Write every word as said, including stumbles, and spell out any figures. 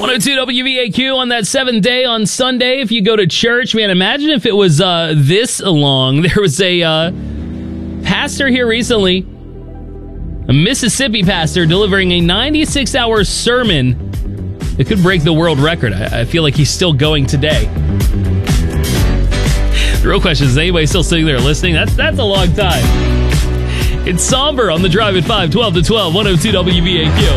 one oh two W B A Q on that seventh day on Sunday. If you go to church, man, imagine if it was uh, this long. There was a uh, pastor here recently, a Mississippi pastor, delivering a ninety-six hour sermon that could break the world record. I, I feel like he's still going today. The real question is, is anybody still sitting there listening? That's, that's a long time. It's Somber on the Drive at five, twelve to twelve, one oh two W B A Q.